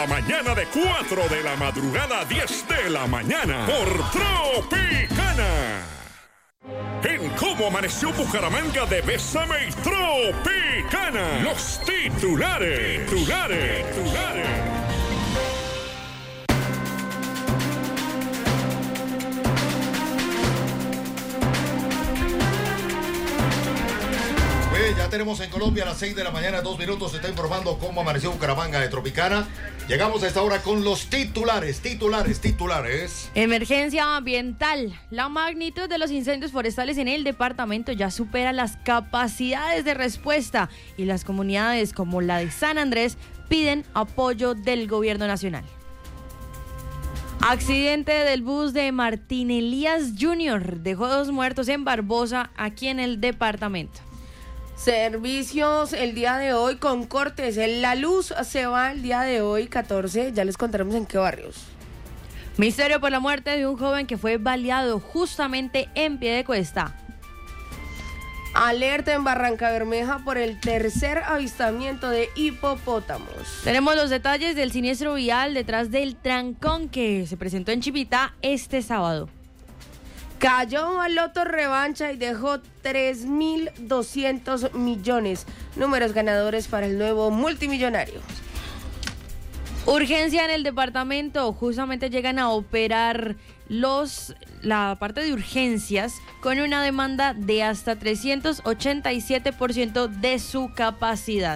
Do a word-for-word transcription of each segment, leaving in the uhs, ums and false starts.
cada mañana de cuatro de la madrugada a diez de la mañana por Tropicana. En Cómo Amaneció Bucaramanga de Bésame y Tropicana. Los titulares. Titulares. Titulares. Ya tenemos en Colombia a las seis de la mañana, dos minutos, se está informando Cómo Amaneció Bucaramanga de Tropicana. Llegamos a esta hora con los titulares, titulares, titulares. Emergencia ambiental. La magnitud de los incendios forestales en el departamento ya supera las capacidades de respuesta y las comunidades como la de San Andrés piden apoyo del gobierno nacional. Accidente del bus de Martín Elías junior dejó dos muertos en Barbosa, aquí en el departamento. Servicios el día de hoy con cortes. La luz se va el día de hoy, catorce. Ya les contaremos en qué barrios. Misterio por la muerte de un joven que fue baleado justamente en Piedecuesta. Alerta en Barrancabermeja por el tercer avistamiento de hipopótamos. Tenemos los detalles del siniestro vial detrás del trancón que se presentó en Chipita este sábado. Cayó a Loto Revancha y dejó tres mil doscientos millones. Números ganadores para el nuevo multimillonario. Urgencia en el departamento. Justamente llegan a operar los la parte de urgencias con una demanda de hasta trescientos ochenta y siete por ciento de su capacidad.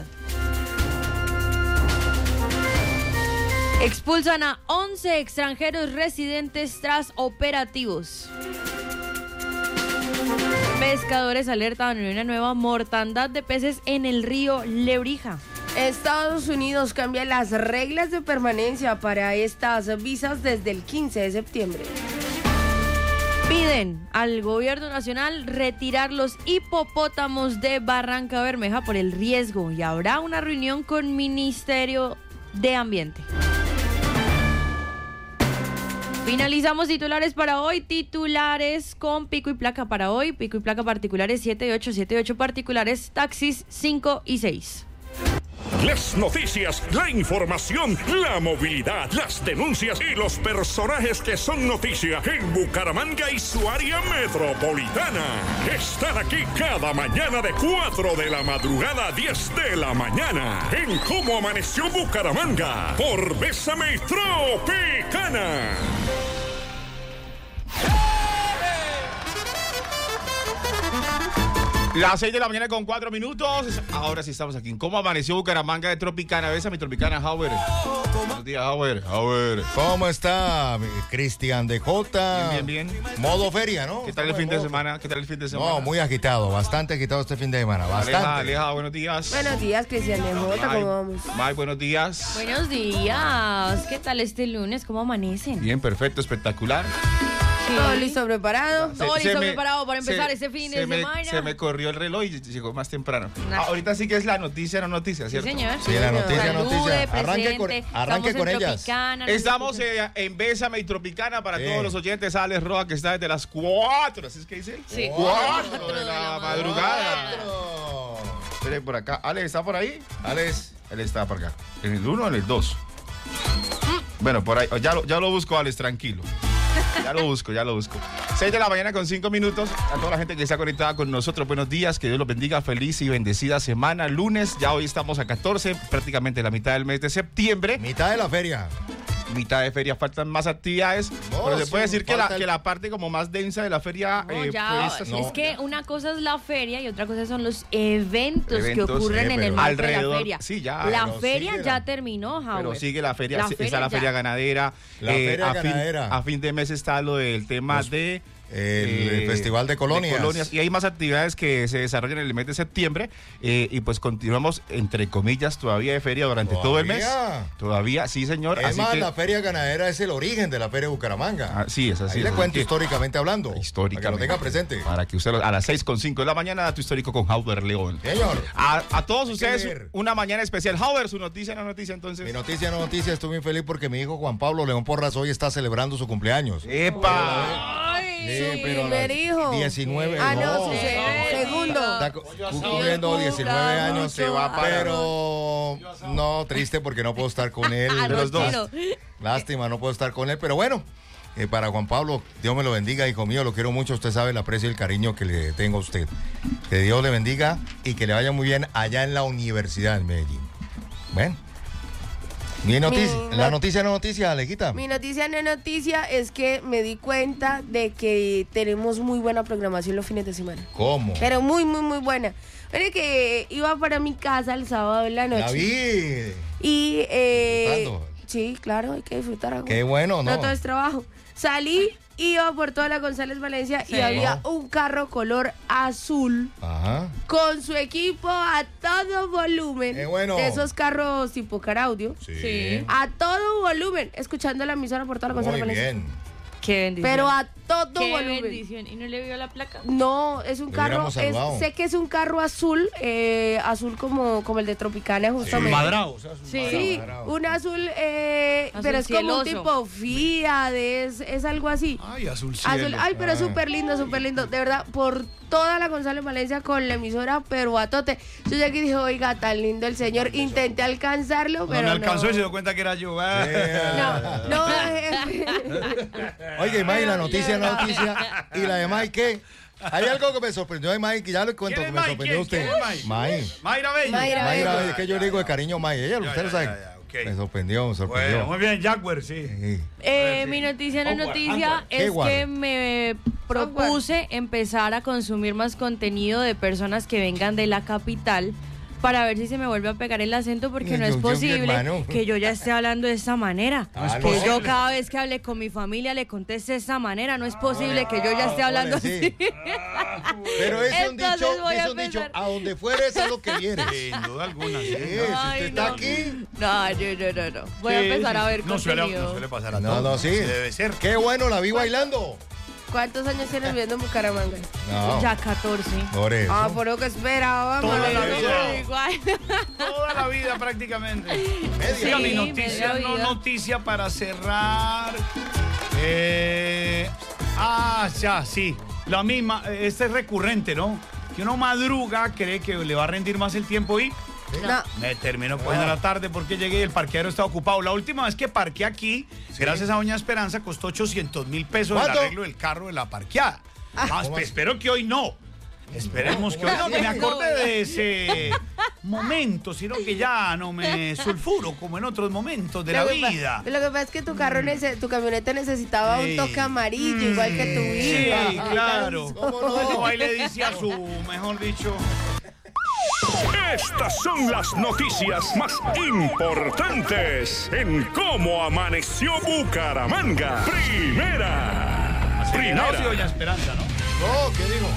Expulsan a once extranjeros residentes tras operativos. Pescadores alertan de una nueva mortandad de peces en el río Lebrija. Estados Unidos cambia las reglas de permanencia para estas visas desde el quince de septiembre. Piden al gobierno nacional retirar los hipopótamos de Barrancabermeja por el riesgo y habrá una reunión con Ministerio de Ambiente. Finalizamos titulares para hoy, titulares con pico y placa para hoy, pico y placa particulares siete y ocho, siete y ocho particulares, taxis cinco y seis. Las noticias, la información, la movilidad, las denuncias y los personajes que son noticia en Bucaramanga y su área metropolitana. Están aquí cada mañana de cuatro de la madrugada a diez de la mañana en Cómo Amaneció Bucaramanga por Bésame y Tropicana. Las seis de la mañana con cuatro minutos. Ahora sí estamos aquí. ¿Cómo amaneció Bucaramanga de Tropicana? Besa mi Tropicana, Howard. Buenos días, Howard. Howard. ¿Cómo está, Cristian de Jota? Bien, bien, bien. Modo feria, ¿no? ¿Qué tal el fin de semana? ¿Qué tal el fin de semana? No, muy agitado, bastante agitado este fin de semana. Bastante. Aleja, Aleja, buenos días. Buenos días, Cristian de Jota, ¿cómo vamos? Bye, buenos días. Buenos días. ¿Qué tal este lunes? ¿Cómo amanecen? Bien, perfecto, espectacular. Sí. Todo listo, preparado. Se, Todo listo, me, preparado para empezar se, este fin se de me, semana. Se me corrió el reloj y llegó más temprano. Nah. Ah, ahorita sí que es la noticia, no noticia, ¿cierto? Sí, señor. Sí, la noticia, Salude, noticia. Arranque con, arranque con ellas. Tropicana, Estamos eh, en Bésame y Tropicana para sí. todos los oyentes. Alex Roa, que está desde las cuatro, ¿así es que dice? Sí. Cuatro de la madrugada. Espere por acá. Alex, ¿está por ahí? Alex, él está por acá. ¿En el uno o en el dos? Bueno, por ahí. Ya lo, ya lo busco, Alex, tranquilo. Ya lo busco, ya lo busco. seis de la mañana con cinco minutos. A toda la gente que está conectada con nosotros, buenos días, que Dios los bendiga, feliz y bendecida semana. Lunes, ya hoy estamos a catorce, prácticamente la mitad del mes de septiembre. Mitad de la feria. Mitad de feria, faltan más actividades, no, pero se sí, puede decir que la, el... que la parte como más densa de la feria... No, eh, ya, pues, no, es que ya. una cosa es la feria y otra cosa son los eventos, eventos que ocurren eh, en el marco alrededor, de la feria. Sí, ya. La Pero feria sigue ya la... terminó, Howard. Pero sigue la feria, la está feria la ya. feria ganadera. La eh, feria a ganadera. Fin, a fin de mes está lo del tema los... de... El eh, Festival de colonias. de colonias. Y hay más actividades que se desarrollan en el mes de septiembre eh, y pues continuamos, entre comillas, todavía de feria durante ¿Todavía? todo el mes. Todavía, sí, señor. Es así más, que... la feria ganadera es el origen de la feria de Bucaramanga. Así es, así Ahí es. le cuento que... históricamente hablando. Históricamente. Para que lo tenga presente. Para que usted lo... a las seis con cinco de la mañana, dato histórico con Howard León. Señor. A, a todos ustedes, leer. una mañana especial. Howard, su noticia, no noticia, entonces. Mi noticia, no noticia. Estoy muy feliz porque mi hijo Juan Pablo León Porras hoy está celebrando su cumpleaños. ¡Epa! Ay, Sí, pero primer las hijo. diecinueve. Ah, no, su Sí. se- segundo. Está cu- cumpliendo diecinueve años. Se va para- Pero no, triste porque no puedo estar con él. Ah, de los dos. no. Lástima, no puedo estar con él. Pero bueno, eh, para Juan Pablo, Dios me lo bendiga, hijo mío. Lo quiero mucho. Usted sabe el aprecio y el cariño que le tengo a usted. Que Dios le bendiga y que le vaya muy bien allá en la universidad en Medellín. Bueno. Mi noticia, Mi la not- noticia no noticia, Alejita. Mi noticia no noticia es que me di cuenta de que tenemos muy buena programación los fines de semana. ¿Cómo? Pero muy, muy, muy buena. Mire que iba para mi casa el sábado en la noche. David. Y, eh, Disfrutando. sí, claro, hay que disfrutar. algo. Qué bueno, ¿no? No todo es trabajo. Salí, iba por toda la González Valencia Sí. y había No. un carro color azul Ajá. con su equipo a todo volumen. Qué bueno. De esos carros tipo caraudio. Sí. A todo volumen, escuchando la emisora por toda la González Muy Valencia. bien. Qué bendición. Pero a todo Qué volumen. bendición. ¿Y no le vio la placa? No, es un Lo carro, hubiéramos salvado. es- sé que es un carro azul, eh, azul como, como el de Tropicana justamente. Madrao, o sea, es un Sí. Sí, Bravo. un azul, eh, Azul pero es como un cieloso. tipo Fiat, es, es algo así. Ay, azul cielo. Azul, ay, pero es Ah. súper lindo, súper lindo. De verdad, por toda la González Valencia con la emisora, pero a tote. Yo ya que dije, oiga, tan lindo el señor. Intenté alcanzarlo, No pero me alcanzó no. y se dio cuenta que era yo. ah. No, no, jefe. Oye, Mike, la noticia no noticia. ¿Y la de Mike qué? Hay algo que me sorprendió de Mike, ya le cuento ¿Quién que es me Mike? sorprendió ¿Quién? usted. ¿Quién es Mike? Mike. Mayra Bello. Mayra Mayra, Bello. es que yo le digo de cariño Mike. Ella, Ya, usted lo ya, sabe. ya, ya, ok. Me sorprendió, me sorprendió. Bueno, muy bien, Jaguar, sí. Sí. Eh, sí. mi noticia no Howard, noticia Howard. es Howard. que me propuse empezar a consumir más contenido de personas que vengan de la capital para ver si se me vuelve a pegar el acento porque Yo- no es yo, mi posible hermano. que yo ya esté hablando de esta manera. Ah, que no. yo cada vez que hable con mi familia le conteste de esta manera. No es posible que yo ya esté hablando sí. así. Pero es un Entonces dicho, voy a es un dicho, empezar. a donde fueres es lo que vienes. Sin duda alguna, sí. Sí, si usted Ay, está no. aquí. No, yo, no, no, no. Voy a Sí, empezar sí, a sí. ver no suele, contenido. no suele pasar a No, todos. no, sí. Así debe ser. Qué bueno, la vi bailando. ¿Cuántos años tienes viviendo en Bucaramanga? No, Ya catorce. por eso. Ah, por lo que esperaba. Toda mami. la No, vida. igual. Toda la vida prácticamente. Media. Siga mi Sí, noticia, media no vida. noticia para cerrar. Eh, ah, ya, sí. La misma, eh, este es recurrente, ¿no? Que uno madruga, cree que le va a rendir más el tiempo y No. me terminó cogiendo la tarde porque llegué y el parqueadero estaba ocupado. La última vez que parqué aquí, gracias a Doña Esperanza, costó ochocientos mil pesos el ¿Cuánto? arreglo del carro de la parqueada. Ah, ¿Cómo espe- así? espero que hoy no. Esperemos que hoy no, que me acordé de ese momento, sino que ya no me sulfuro como en otros momentos de la Lo que pa- vida. Lo que pasa es que tu carro, nece- tu camioneta necesitaba Sí. un toque amarillo, igual que tu Sí, hija. claro. ¿Cómo no? Como ahí le dice a su, mejor dicho. Estas son las noticias más importantes en cómo amaneció Bucaramanga. Primera. Acelerados y Primera. Doña Esperanza, ¿no? No, ¿qué digo?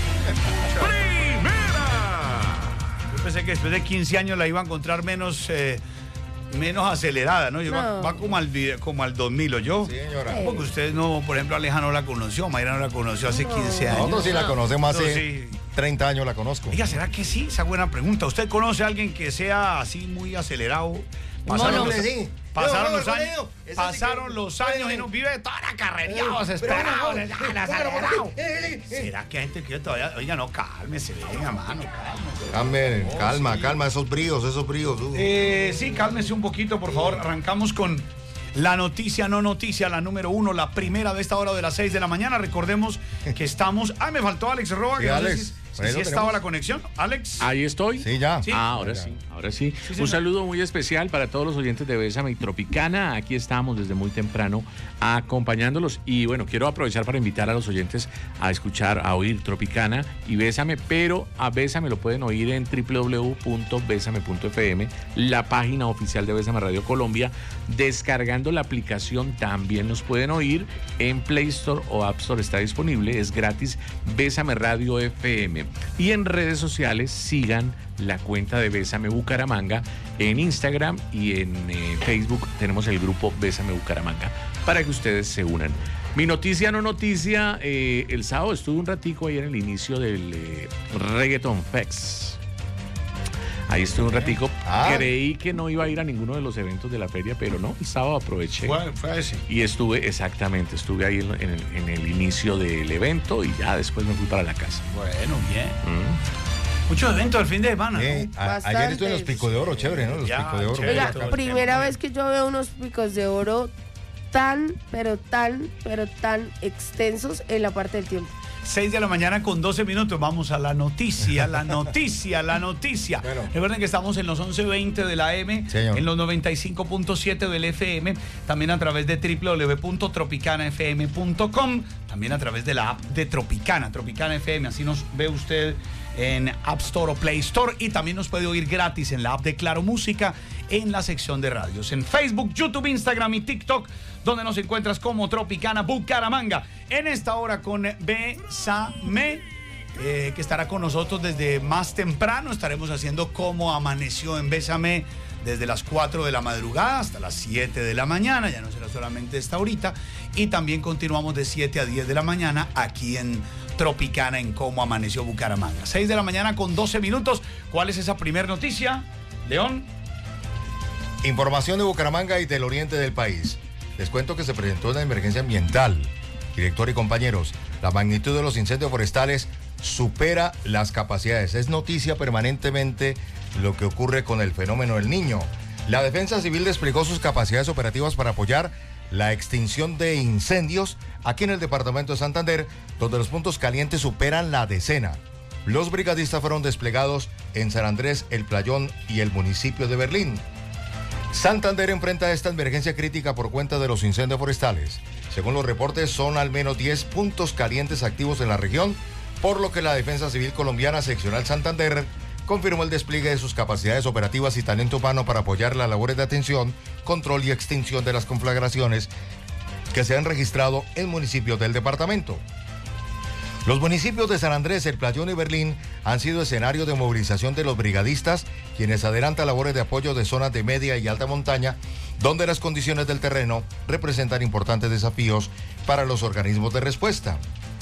Primera. Yo pensé que después de quince años la iba a encontrar menos, eh, menos acelerada, ¿no? Yo va, No. va como al, vi- como al dos mil, ¿o yo? Sí, señora. Porque ustedes no, por ejemplo, Aleja no la conoció, Mayra no la conoció hace quince años. Nosotros sí la conocemos hace Nosotros sí. treinta años, la conozco. Oiga, ¿será que sí? Esa buena pregunta. ¿Usted conoce a alguien que sea así muy acelerado? Pasaron, Mono. los, Sí. pasaron Yo, los yo, años, yo, ese sí pasaron que- los años y nos vive toda la carrería, desesperado, acelerado. ¿Será que hay gente que todavía, oiga, no, cálmese, venga, mano, cálmese. Calme, Oh, calma, sí. calma, esos bríos, esos bríos. uh. Eh, sí, cálmese un poquito, por favor. Arrancamos con la noticia, no noticia, la número uno, la primera de esta hora de las seis de la mañana. Recordemos que estamos. Ah, me faltó Alex Roa, Sí, que no sé Alex. si, si Ahí lo sí estaba tenemos. la conexión. Alex. Ahí estoy. Sí, ya. Sí. Ah, ahora sí, ahora sí. señor. Un saludo muy especial para todos los oyentes de Bésame y Tropicana. Aquí estamos desde muy temprano acompañándolos. Y bueno, quiero aprovechar para invitar a los oyentes a escuchar, a oír Tropicana y Bésame, pero a Bésame lo pueden oír en doble u doble u doble u punto bésame punto efe eme, la página oficial de Bésame Radio Colombia. Descargando la aplicación también nos pueden oír en Play Store o App Store, está disponible, es gratis, Bésame Radio F M. Y en redes sociales sigan la cuenta de Bésame Bucaramanga en Instagram y en eh, Facebook tenemos el grupo Bésame Bucaramanga para que ustedes se unan. Mi noticia no noticia, eh, el sábado estuve un ratico ahí en el inicio del eh, Reggaeton Fest. Ahí estuve un ratico. Ah. Creí que no iba a ir a ninguno de los eventos de la feria, pero no, el sábado aproveché. Fue, fue a ese. Y estuve, exactamente, estuve ahí en, en el, en el inicio del evento y ya después me fui para la casa. Bueno, bien. Mm. Muchos eventos el fin de semana. Eh, ¿no? a- Bastante. ayer estuve en los Picos de Oro, chévere, ¿no? Los Ya, Picos de Oro. chévere. Oiga, todo el primera tema. vez que yo veo unos picos de oro tan, pero tan, pero tan extensos en la parte del tiempo. seis de la mañana con doce minutos. Vamos a la noticia, la noticia, la noticia. Bueno. Recuerden que estamos en los once veinte de la M, Señor. en los noventa y cinco punto siete del F M, también a través de doble u doble u doble u punto tropicana f m punto com, también a través de la app de Tropicana, Tropicana F M, así nos ve usted en App Store o Play Store, y también nos puede oír gratis en la app de Claro Música en la sección de radios, en Facebook, YouTube, Instagram y TikTok, donde nos encuentras como Tropicana Bucaramanga. En esta hora con Bésame, eh, que estará con nosotros desde más temprano. Estaremos haciendo Cómo Amaneció en Bésame desde las cuatro de la madrugada hasta las siete de la mañana. Ya no será solamente esta horita. Y también continuamos de siete a diez de la mañana aquí en Tropicana en Cómo Amaneció Bucaramanga. seis de la mañana con doce minutos. ¿Cuál es esa primera noticia, León? Información de Bucaramanga y del oriente del país. Les cuento que se presentó una emergencia ambiental. Director y compañeros, la magnitud de los incendios forestales supera las capacidades. Es noticia permanentemente lo que ocurre con el fenómeno del Niño. La Defensa Civil desplegó sus capacidades operativas para apoyar la extinción de incendios aquí en el departamento de Santander, donde los puntos calientes superan la decena. Los brigadistas fueron desplegados en San Andrés, El Playón y el municipio de Berlín. Santander enfrenta esta emergencia crítica por cuenta de los incendios forestales. Según los reportes, son al menos diez puntos calientes activos en la región, por lo que la Defensa Civil Colombiana Seccional Santander confirmó el despliegue de sus capacidades operativas y talento humano para apoyar las labores de atención, control y extinción de las conflagraciones que se han registrado en municipios del departamento. Los municipios de San Andrés, El Playón y Berlín han sido escenario de movilización de los brigadistas, quienes adelantan labores de apoyo de zonas de media y alta montaña, donde las condiciones del terreno representan importantes desafíos para los organismos de respuesta.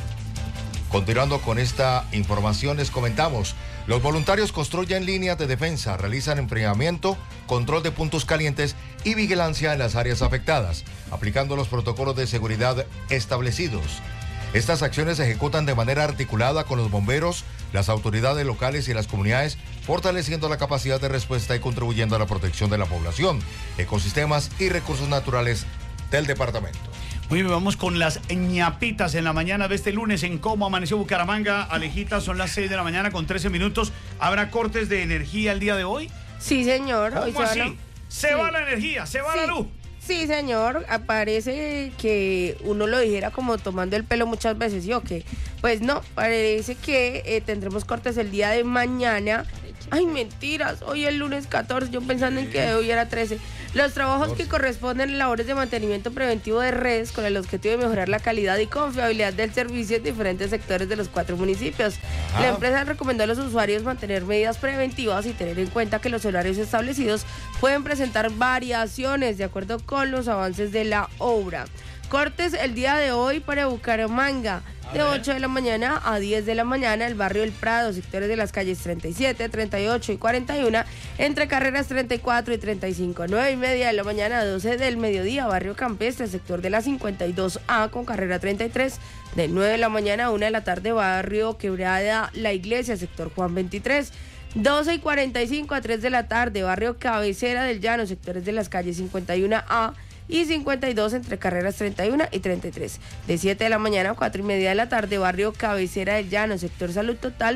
Continuando con esta información, les comentamos: los voluntarios construyen líneas de defensa, realizan enfriamiento, control de puntos calientes y vigilancia en las áreas afectadas, aplicando los protocolos de seguridad establecidos. Estas acciones se ejecutan de manera articulada con los bomberos, las autoridades locales y las comunidades, fortaleciendo la capacidad de respuesta y contribuyendo a la protección de la población, ecosistemas y recursos naturales del departamento. Muy bien, vamos con las ñapitas en la mañana de este lunes en Cómo Amaneció Bucaramanga. Alejita, son las seis de la mañana con trece minutos. ¿Habrá cortes de energía el día de hoy? Sí, señor. Hoy ¿Cómo se van así? a- Se Sí. va la energía, se va Sí. la luz. Sí, señor, parece que uno lo dijera como tomando el pelo muchas veces, ¿sí o qué? Pues no, parece que eh, tendremos cortes el día de mañana. Ay, mentiras, hoy es lunes catorce, yo pensando en que hoy era trece. Los trabajos que corresponden a labores de mantenimiento preventivo de redes con el objetivo de mejorar la calidad y confiabilidad del servicio en diferentes sectores de los cuatro municipios. Ajá. La empresa recomendó a los usuarios mantener medidas preventivas y tener en cuenta que los horarios establecidos pueden presentar variaciones de acuerdo con los avances de la obra. Cortes el día de hoy para Bucaramanga. De ocho de la mañana a diez de la mañana, el barrio El Prado, sectores de las calles treinta y siete, treinta y ocho y cuarenta y uno, entre carreras treinta y cuatro y treinta y cinco. nueve y media de la mañana a doce del mediodía, barrio Campestre, sector de la cincuenta y dos A con carrera treinta y tres. De nueve de la mañana a una de la tarde, barrio Quebrada La Iglesia, sector Juan veintitrés. doce y cuarenta y cinco a tres de la tarde, barrio Cabecera del Llano, sectores de las calles cincuenta y uno A y cincuenta y dos entre carreras treinta y uno y treinta y tres. De siete de la mañana a cuatro y media de la tarde, barrio Cabecera del Llano, sector Salud Total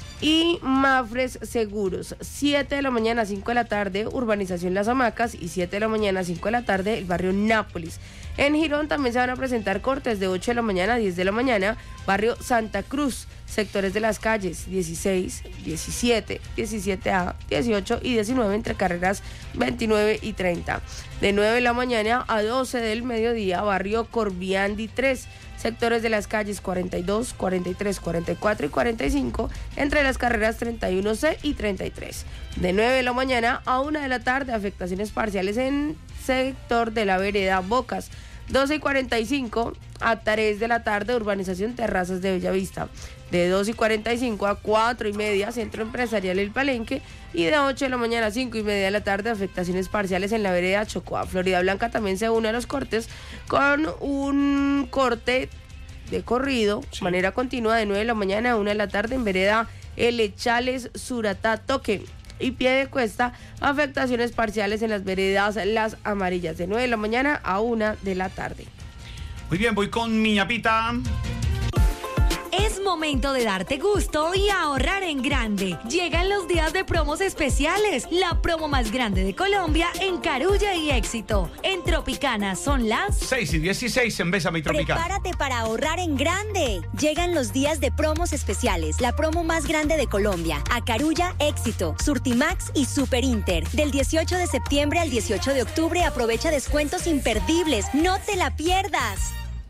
y Mafres Seguros. siete de la mañana a cinco de la tarde, urbanización Las Hamacas, y siete de la mañana a cinco de la tarde, el barrio Nápoles. En Girón también se van a presentar cortes de ocho de la mañana a diez de la mañana, barrio Santa Cruz, sectores de las calles dieciséis, diecisiete, diecisiete A, dieciocho y diecinueve entre carreras veintinueve y treinta. De nueve de la mañana a doce del mediodía, barrio Corbiandi tres, sectores de las calles cuarenta y dos, cuarenta y tres, cuarenta y cuatro y cuarenta y cinco entre las carreras treinta y uno C y treinta y tres. De nueve de la mañana a una de la tarde, afectaciones parciales en sector de la vereda Bocas, doce y cuarenta y cinco a tres de la tarde, urbanización Terrazas de Bellavista. De dos y cuarenta y cinco a cuatro y media, Centro Empresarial El Palenque. Y de ocho de la mañana a cinco y media de la tarde, afectaciones parciales en la vereda Chocoa. Florida Blanca también se une a los cortes con un corte de corrido, sí. manera continua, de nueve de la mañana a una de la tarde en vereda El Echales, Suratá, Toque. Y pie de cuesta, afectaciones parciales en las veredas Las Amarillas, de nueve de la mañana a una de la tarde. Muy bien, voy con mi ñapita. Es momento de darte gusto y ahorrar en grande. Llegan los días de promos especiales. La promo más grande de Colombia en Carulla y Éxito. En Tropicana son las seis y dieciséis en Bésame y Tropicana. Prepárate para ahorrar en grande. Llegan los días de promos especiales. La promo más grande de Colombia. A Carulla, Éxito, Surtimax y Super Inter. Del dieciocho de septiembre al dieciocho de octubre aprovecha descuentos imperdibles. No te la pierdas.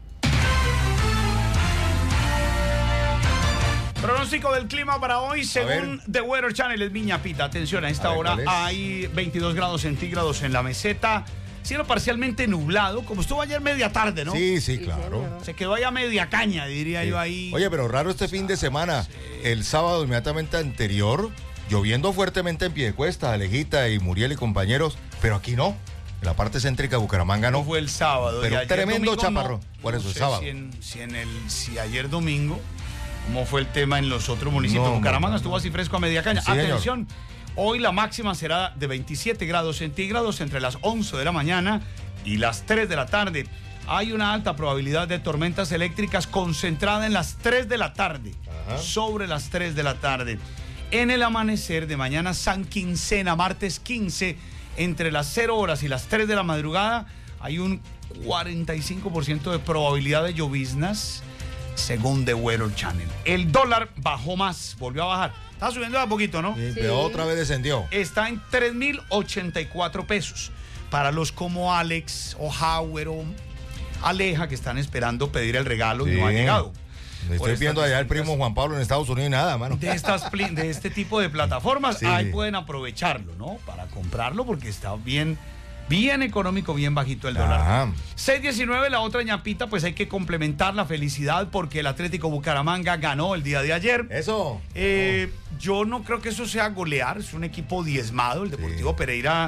Pronóstico del clima para hoy, según The Weather Channel, es mi ñapita. Atención, a esta a ver, hora hay veintidós grados centígrados en la meseta. Cielo parcialmente nublado, como estuvo ayer media tarde, ¿no? Sí, sí, claro. Se quedó allá media caña, diría sí. yo ahí. Oye, pero raro este fin de semana. Sí. El sábado inmediatamente anterior, lloviendo fuertemente en Piedecuesta, Alejita y Muriel y compañeros, pero aquí no. En la parte céntrica de Bucaramanga no. No fue el sábado. Pero y tremendo chaparrón. No, por eso no el sé sábado. Si, en, si, en el, si ayer domingo, ¿cómo fue el tema en los otros municipios? No, Bucaramanga no, no, estuvo así fresco a media caña. Sí, atención, señor. Hoy la máxima será de veintisiete grados centígrados entre las once de la mañana y las tres de la tarde. Hay una alta probabilidad de tormentas eléctricas concentrada en las tres de la tarde. Ajá. Sobre las tres de la tarde. En el amanecer de mañana San Quincena, martes quince, entre las cero horas y las tres de la madrugada, hay un cuarenta y cinco por ciento de probabilidad de lloviznas, según The Weather Channel. El dólar bajó más, volvió a bajar. Está subiendo a poquito, ¿no? Sí, pero sí. Otra vez descendió. Está en tres mil ochenta y cuatro pesos. Para los como Alex o Hauer o Aleja, que están esperando pedir el regalo sí. y no ha llegado. Me estoy viendo allá el primo Juan Pablo en Estados Unidos y nada, mano. De, estas, de este tipo de plataformas, sí. ahí pueden aprovecharlo, ¿no? Para comprarlo porque está bien, bien económico, bien bajito el dólar. Ah. seis diecinueve, la otra ñapita, pues hay que complementar la felicidad porque el Atlético Bucaramanga ganó el día de ayer. Eso. Eh, oh. Yo no creo que eso sea golear, es un equipo diezmado, el Deportivo sí. Pereira.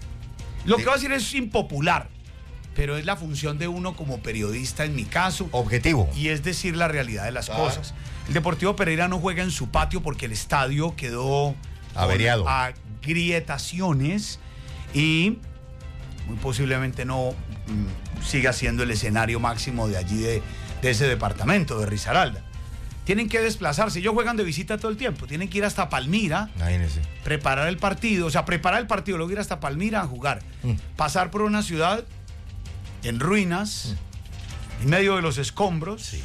Lo sí. que voy a decir es impopular. Pero es la función de uno como periodista, en mi caso. Objetivo. Y es decir la realidad de las ah. cosas. El Deportivo Pereira no juega en su patio porque el estadio quedó averiado, agrietaciones y muy posiblemente no mm, siga siendo el escenario máximo de allí, de, de ese departamento, de Risaralda. Tienen que desplazarse, ellos juegan de visita todo el tiempo, tienen que ir hasta Palmira, Imagínese. preparar el partido, o sea, preparar el partido, luego ir hasta Palmira a jugar, mm. pasar por una ciudad en ruinas, mm. en medio de los escombros. Sí.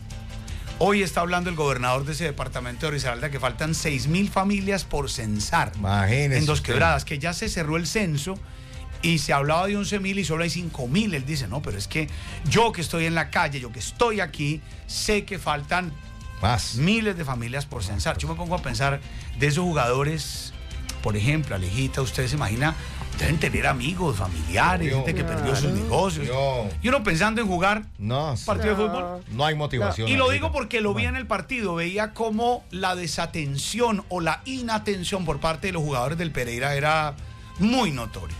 Hoy está hablando el gobernador de ese departamento de Risaralda que faltan seis mil familias por censar. Imagínese. En Dos Quebradas, que ya se cerró el censo y se hablaba de once mil y solo hay cinco mil. Él dice, no, pero es que yo que estoy en la calle, yo que estoy aquí, sé que faltan más miles de familias por censar. Yo me pongo a pensar de esos jugadores, por ejemplo, Alejita, usted se imagina, deben tener amigos, familiares, yo, gente que claro. perdió sus negocios. Yo. Y uno pensando en jugar no, un partido no. de fútbol. No hay motivación. No. Y lo digo porque lo vi en el partido, veía cómo la desatención o la inatención por parte de los jugadores del Pereira era muy notoria.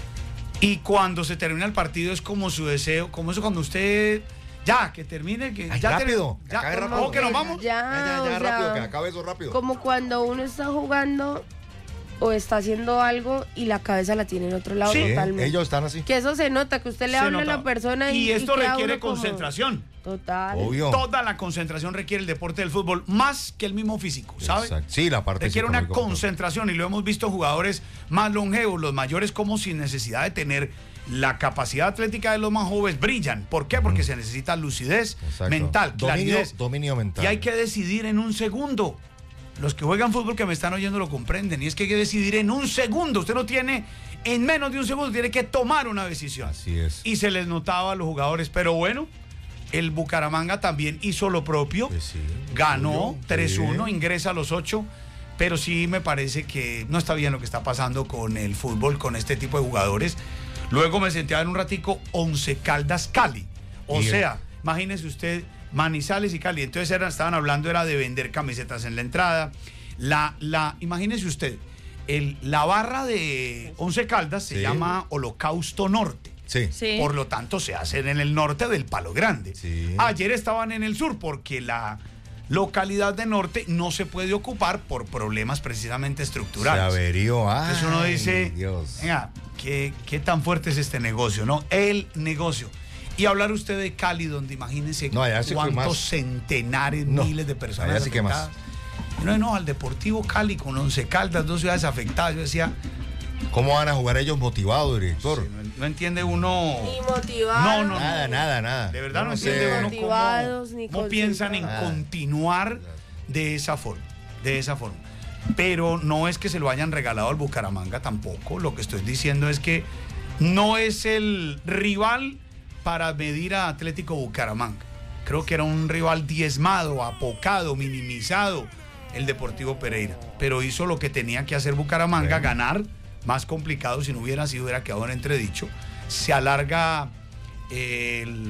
Y cuando se termina el partido es como su deseo, como eso cuando usted... Ya, que termine, que Ay, ya rápido, termine, ya, que rápido. ¿O que nos vamos? Ya, ya, ya, ya ya rápido, que acabe eso rápido. Como cuando uno está jugando o está haciendo algo y la cabeza la tiene en otro lado sí, totalmente. Ellos están así. Que eso se nota, que usted le se habla nota. a la persona y, y esto y requiere concentración. Como... Total. Obvio. Toda la concentración requiere el deporte del fútbol, más que el mismo físico, ¿sabe? Exacto. Sí, la parte requiere una concentración y lo hemos visto jugadores más longevos, los mayores, como sin necesidad de tener la capacidad atlética de los más jóvenes, brillan. ¿Por qué? Porque mm. se necesita lucidez Exacto. mental, claridad. Dominio, dominio mental. Y hay que decidir en un segundo. Los que juegan fútbol que me están oyendo lo comprenden. Y es que hay que decidir en un segundo. Usted no tiene, en menos de un segundo, tiene que tomar una decisión. Así es. Y se les notaba a los jugadores. Pero bueno, el Bucaramanga también hizo lo propio. Pues sí, ganó sí. tres uno, ingresa a los ocho. Pero sí me parece que no está bien lo que está pasando con el fútbol, con este tipo de jugadores. Luego me senté a ver un ratico Once Caldas Cali. O Bien. sea, imagínese usted, Manizales y Cali. Entonces eran, estaban hablando era de vender camisetas en la entrada. La, la, imagínese usted, el, la barra de Once Caldas se Sí. llama Holocausto Norte. Sí. Sí. Por lo tanto, se hacen en el norte del Palo Grande. Sí. Ayer estaban en el sur porque la localidad de norte no se puede ocupar por problemas precisamente Se estructurales. averió. Ay, Entonces uno dice, Dios. venga, ¿qué, qué tan fuerte es este negocio, ¿no? El negocio. Y hablar usted de Cali, donde imagínense No, allá sí que cuántos más. centenares, No, miles de personas allá sí que más. afectadas. No, no, al Deportivo Cali con Once Caldas, dos ciudades afectadas. Yo decía, ¿Cómo van a jugar ellos motivados, director? sí, no, no entiende uno. Ni motivados. No, no, Nada, nada, nada. De verdad Yo no, no sé. entiende uno Motivados, cómo, ni cómo piensan en concentrados. continuar de esa forma, de esa forma. Pero no es que se lo hayan regalado al Bucaramanga tampoco. Lo que estoy diciendo es que no es el rival para medir a Atlético Bucaramanga. Creo que era un rival diezmado, apocado, minimizado, el Deportivo Pereira. Pero hizo lo que tenía que hacer Bucaramanga, ganar. Más complicado, si no hubiera sido, hubiera quedado en entredicho. Se alarga el...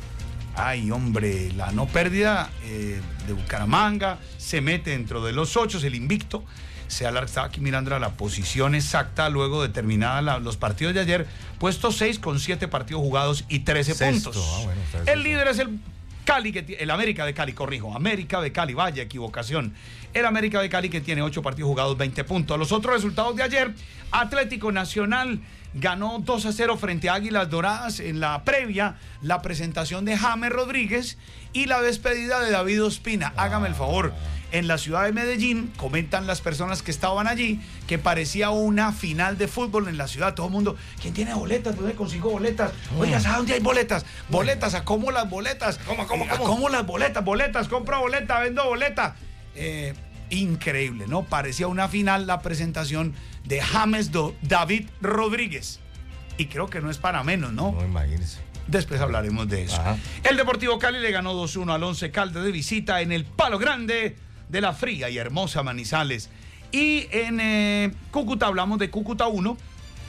Ay, hombre, la no pérdida eh, de Bucaramanga, se mete dentro de los ocho, el invicto. Se alarga, estaba aquí mirando la posición exacta luego de terminada la- los partidos de ayer. Puesto seis con siete partidos jugados y trece Sexto. puntos. Ah, bueno, está el sexto. líder es el Cali, que tiene- el América de Cali, corrijo. América de Cali, vaya equivocación. El América de Cali que tiene ocho partidos jugados, veinte puntos. Los otros resultados de ayer, Atlético Nacional ganó dos a cero frente a Águilas Doradas en la previa, la presentación de James Rodríguez y la despedida de David Ospina. Hágame el favor. En la ciudad de Medellín, comentan las personas que estaban allí, que parecía una final de fútbol en la ciudad. Todo el mundo, ¿quién tiene boletas? ¿Dónde consigo boletas? Oiga, ¿sabes dónde hay boletas? Boletas, ¿a cómo las boletas? ¿Cómo, cómo, cómo? ¿A cómo las boletas? Boletas, compra boleta, vendo boleta. Eh, increíble, ¿no? Parecía una final la presentación de James Do- David Rodríguez. Y creo que no es para menos, ¿no? No, imagínese. Después hablaremos de eso. Ajá. El Deportivo Cali le ganó dos uno al Once Caldas de visita en el Palo Grande de la fría y hermosa Manizales. Y en eh, Cúcuta hablamos de Cúcuta uno.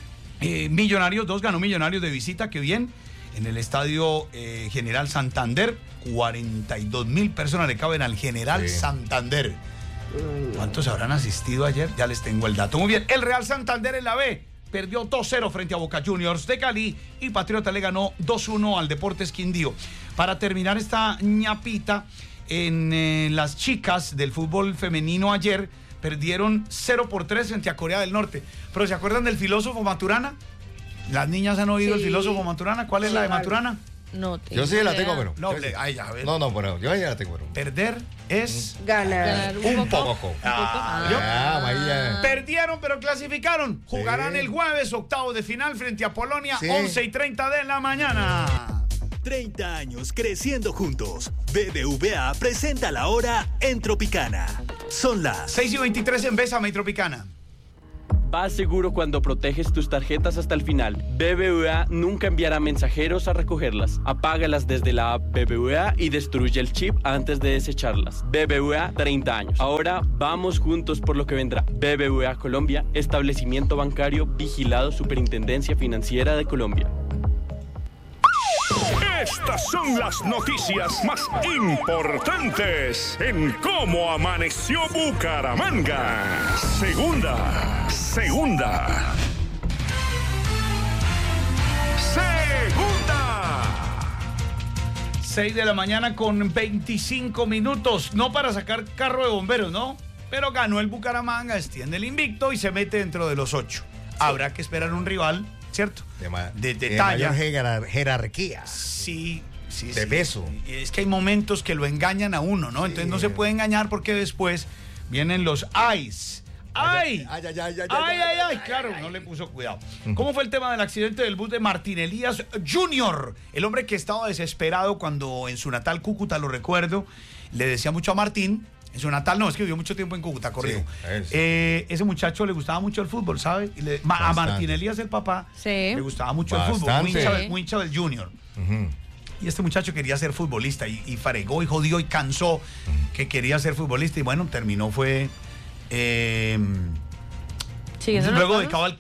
Eh, Millonarios dos, ganó Millonarios de visita, qué bien. En el estadio eh, General Santander, cuarenta y dos mil personas le caben al General Sí. Santander. ¿Cuántos habrán asistido ayer? Ya les tengo el dato. Muy bien, el Real Santander en la B perdió dos cero frente a Boca Juniors de Cali y Patriota le ganó dos uno al Deportes Quindío. Para terminar esta ñapita, en eh, las chicas del fútbol femenino ayer perdieron cero por tres frente a Corea del Norte. ¿Pero se acuerdan del filósofo Maturana? ¿Las niñas han oído Sí. el filósofo Maturana? ¿Cuál es Sí, la de vale. Maturana? No tengo Yo sí la idea. tengo, pero. No, yo le- sí. ay, ya, a ver. No, no, pero yo ya la tengo, pero. Perder es... Ganar. Ganar Un un poco. poco. Un poco. Ah, Ah. ¿yo? Ah, María. Perdieron, pero clasificaron. Jugarán Sí. el jueves, octavo de final frente a Polonia, Sí. once y treinta de la mañana. treinta años creciendo juntos. B B V A presenta la hora en Tropicana. Son las seis y veintitrés en Bésame y Tropicana. Vas seguro cuando proteges tus tarjetas hasta el final. B B V A nunca enviará mensajeros a recogerlas. Apágalas desde la app B B V A y destruye el chip antes de desecharlas. B B V A, treinta años. Ahora vamos juntos por lo que vendrá. B B V A Colombia, establecimiento bancario vigilado Superintendencia Financiera de Colombia. Estas son las noticias más importantes en cómo amaneció Bucaramanga. Segunda, segunda. Segunda. seis de la mañana con veinticinco minutos. No para sacar carro de bomberos, ¿no? Pero ganó el Bucaramanga, extiende el invicto y se mete dentro de los ocho. Habrá que esperar un rival, ¿cierto? De, ma- De- de de talla. mayor jerar- jerarquía. Sí, sí, De sí. peso. Es que hay momentos que lo engañan a uno, ¿no? Entonces no se puede engañar porque después vienen los ayes. ¡Ay! Ay, ay, ay, ay, ¡Ay, ay, ay! ay. Claro, no le puso cuidado. ¿Cómo fue el tema del accidente del bus de Martín Elías junior? El hombre que estaba desesperado cuando en su natal Cúcuta, lo recuerdo, le decía mucho a Martín. En su natal no, es que vivió mucho tiempo en Cúcuta, corrijo. Sí, él sí. Eh, ese muchacho le gustaba mucho el fútbol, ¿sabe? Y le- ma- a Bastante. Martín Elías, el papá, Sí. le gustaba mucho el fútbol. Muy Bastante. hincha, Sí. muy hincha del Junior. Ujú. Y este muchacho quería ser futbolista y, y faregó y jodió y cansó que quería ser futbolista y bueno, terminó fue... eh, Siguiendo los luego pasos. dedicado al canto.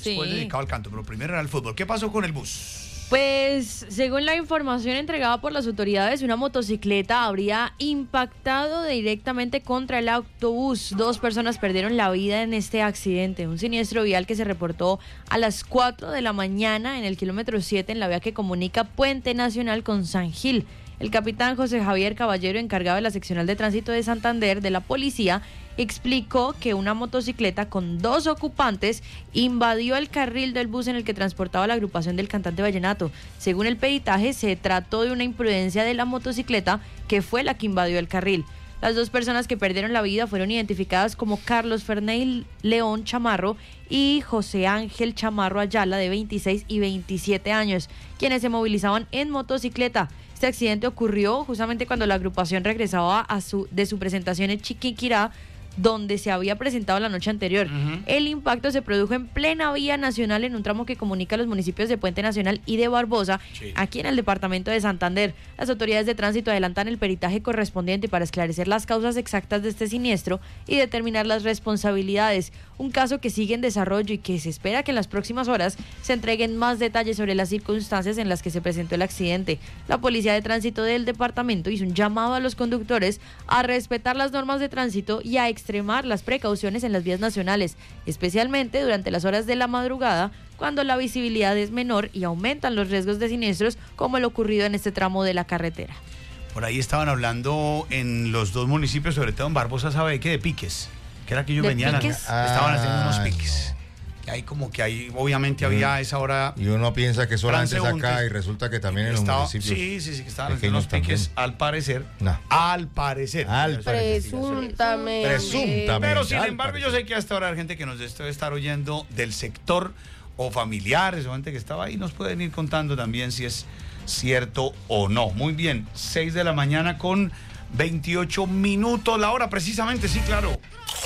después Sí. dedicado al canto, pero primero era el fútbol. ¿Qué pasó con el bus? Pues, según la información entregada por las autoridades, una motocicleta habría impactado directamente contra el autobús. Dos personas perdieron la vida en este accidente. Un siniestro vial que se reportó a las cuatro de la mañana en el kilómetro siete en la vía que comunica Puente Nacional con San Gil. El capitán José Javier Caballero, encargado de la seccional de tránsito de Santander de la policía, explicó que una motocicleta con dos ocupantes invadió el carril del bus en el que transportaba la agrupación del cantante vallenato. Según el peritaje, se trató de una imprudencia de la motocicleta que fue la que invadió el carril. Las dos personas que perdieron la vida fueron identificadas como Carlos Ferney León Chamarro y José Ángel Chamarro Ayala, de veintiséis y veintisiete años, quienes se movilizaban en motocicleta. Este accidente ocurrió justamente cuando la agrupación regresaba a su, de su presentación en Chiquinquirá, donde se había presentado la noche anterior. Uh-huh. El impacto se produjo en plena vía nacional en un tramo que comunica los municipios de Puente Nacional y de Barbosa, sí. aquí en el departamento de Santander. Las autoridades de tránsito adelantan el peritaje correspondiente para esclarecer las causas exactas de este siniestro y determinar las responsabilidades. Un caso que sigue en desarrollo y que se espera que en las próximas horas se entreguen más detalles sobre las circunstancias en las que se presentó el accidente. La Policía de Tránsito del departamento hizo un llamado a los conductores a respetar las normas de tránsito y a extremar las precauciones en las vías nacionales, especialmente durante las horas de la madrugada, cuando la visibilidad es menor y aumentan los riesgos de siniestros, como el ocurrido en este tramo de la carretera. Por ahí estaban hablando en los dos municipios, sobre todo en Barbosa, ¿sabe qué? De piques. Que era que ellos venían, a, estaban haciendo unos piques. No. Y ahí como que ahí obviamente había a esa hora. Y uno piensa que solamente es acá y resulta que también en los estaba, municipios. Sí, sí, sí, que estaban haciendo unos piques, también. al parecer. No. Al parecer. Al parecer. Presuntamente. Presuntamente. Pero sin embargo, yo sé que hasta ahora hay gente que nos debe estar oyendo del sector o familiares o gente que estaba ahí, nos pueden ir contando también si es cierto o no. Muy bien, seis de la mañana con veintiocho minutos, la hora precisamente, sí, claro.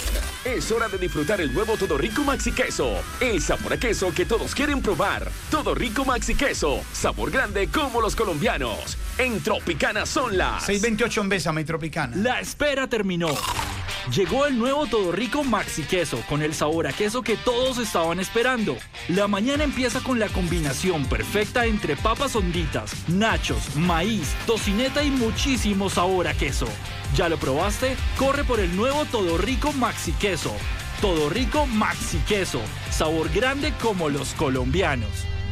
Es hora de disfrutar el nuevo Todo Rico Maxi Queso. El sabor a queso que todos quieren probar. Todo Rico Maxi Queso. Sabor grande como los colombianos. En Tropicana son las seis veintiocho en Bésame, Tropicana. La espera terminó. Llegó el nuevo Todo Rico Maxi Queso con el sabor a queso que todos estaban esperando. La mañana empieza con la combinación perfecta entre papas honditas, nachos, maíz, tocineta y muchísimo sabor a queso. ¿Ya lo probaste? Corre por el nuevo Todo Rico Maxi Queso. Todo Rico Maxi Queso. Sabor grande como los colombianos.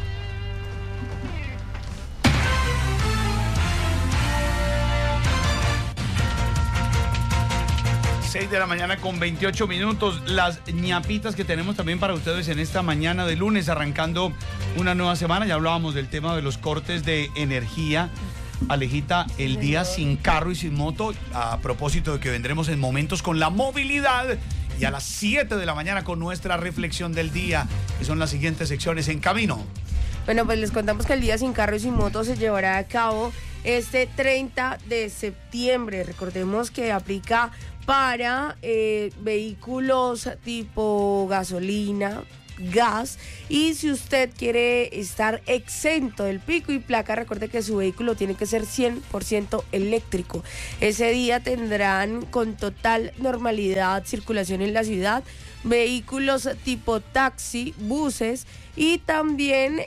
seis de la mañana con veintiocho minutos. Las ñapitas que tenemos también para ustedes en esta mañana de lunes, arrancando una nueva semana. Ya hablábamos del tema de los cortes de energía. Alejita, el día sin carro y sin moto, a propósito de que vendremos en momentos con la movilidad, y a las siete de la mañana con nuestra reflexión del día, que son las siguientes secciones en camino. Bueno, pues les contamos que el día sin carro y sin moto se llevará a cabo este treinta de septiembre. Recordemos que aplica para eh, vehículos tipo gasolina, gas, y si usted quiere estar exento del pico y placa, recuerde que su vehículo tiene que ser cien por ciento eléctrico. Ese día tendrán con total normalidad circulación en la ciudad, vehículos tipo taxi, buses y también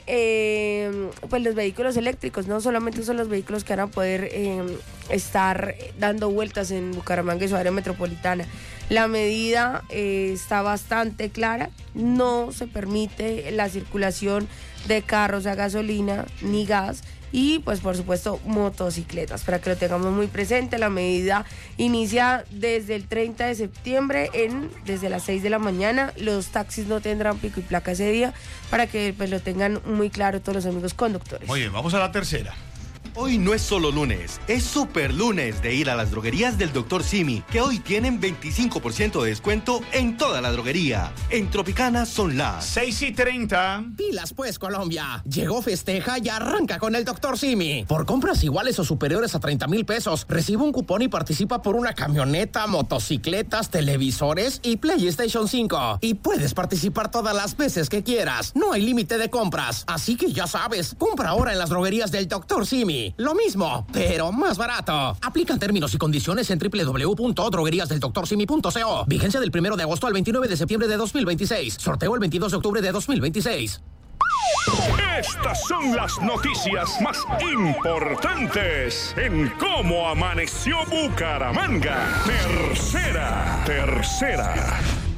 eh, pues los vehículos eléctricos. No solamente son los vehículos que van a poder eh, estar dando vueltas en Bucaramanga y su área metropolitana. La medida eh, está bastante clara, no se permite la circulación de carros a gasolina ni gas y pues por supuesto motocicletas, para que lo tengamos muy presente. La medida inicia desde el treinta de septiembre en desde las seis de la mañana. Los taxis no tendrán pico y placa ese día, para que pues lo tengan muy claro todos los amigos conductores. Muy bien, vamos a la tercera. Hoy no es solo lunes, es super lunes de ir a las droguerías del doctor Simi, que hoy tienen veinticinco por ciento de descuento en toda la droguería. En Tropicana son las seis y treinta. Pilas pues, Colombia. Llegó Festeja y arranca con el doctor Simi. Por compras iguales o superiores a treinta mil pesos, recibe un cupón y participa por una camioneta, motocicletas, televisores y PlayStation cinco. Y puedes participar todas las veces que quieras. No hay límite de compras. Así que ya sabes, compra ahora en las droguerías del doctor Simi. Simi. Lo mismo, pero más barato. Aplican términos y condiciones en doble u doble u doble u punto droguerías del doctor simi punto co. Vigencia del primero de agosto al veintinueve de septiembre de dos mil veintiséis. Sorteo el veintidós de octubre de dos mil veintiséis. Estas son las noticias más importantes en cómo amaneció Bucaramanga. Tercera, tercera.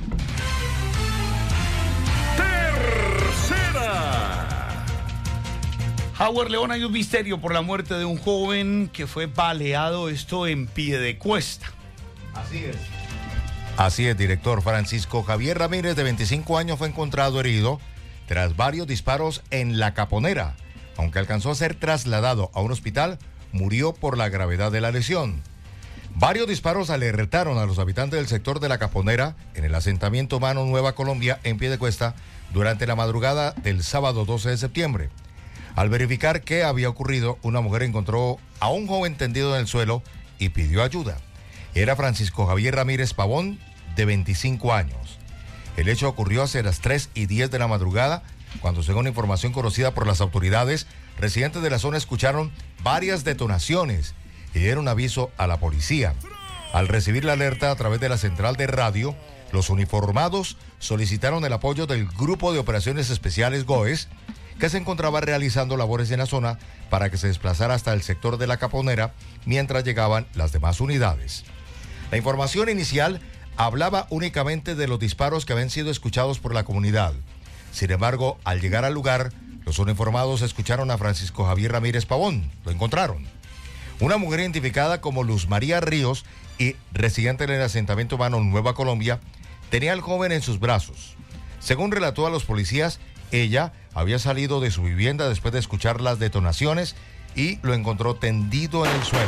Tercera. Howard León, hay un misterio por la muerte de un joven que fue baleado, esto en Piedecuesta. Así es. Así es, director. Francisco Javier Ramírez, de veinticinco años, fue encontrado herido tras varios disparos en La Caponera. Aunque alcanzó a ser trasladado a un hospital, murió por la gravedad de la lesión. Varios disparos alertaron a los habitantes del sector de La Caponera, en el asentamiento humano Nueva Colombia, en Piedecuesta, durante la madrugada del sábado doce de septiembre. Al verificar qué había ocurrido, una mujer encontró a un joven tendido en el suelo y pidió ayuda. Era Francisco Javier Ramírez Pavón, de veinticinco años. El hecho ocurrió hacia las tres y diez de la madrugada, cuando, según información conocida por las autoridades, residentes de la zona escucharon varias detonaciones y dieron aviso a la policía. Al recibir la alerta a través de la central de radio, los uniformados solicitaron el apoyo del Grupo de Operaciones Especiales GOES, que se encontraba realizando labores en la zona para que se desplazara hasta el sector de La Caponera mientras llegaban las demás unidades. La información inicial hablaba únicamente de los disparos que habían sido escuchados por la comunidad. Sin embargo, al llegar al lugar, los uniformados escucharon a Francisco Javier Ramírez Pavón. Lo encontraron. Una mujer identificada como Luz María Ríos y residente en el asentamiento humano Nueva Colombia, tenía al joven en sus brazos. Según relató a los policías, ella había salido de su vivienda después de escuchar las detonaciones y lo encontró tendido en el suelo.